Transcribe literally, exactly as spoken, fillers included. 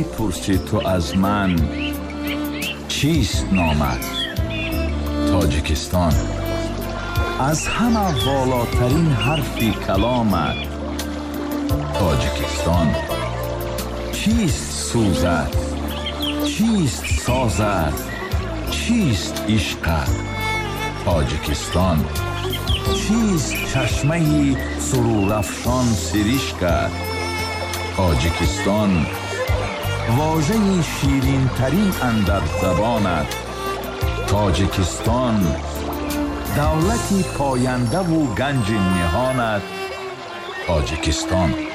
می پرسی تو از من چیست نامت؟ تاجیکستان. از همه والاترین حرفی کلامت تاجیکستان. چیست سوزت؟ چیست سازت؟ چیست عشقت؟ تاجیکستان. چیست چشمه سرورافشان سرشکت؟ تاجیکستان. واژه شیرین ترین اندر زبانت تاجیکستان. دولتی پاینده و گنج نهانت تاجیکستان.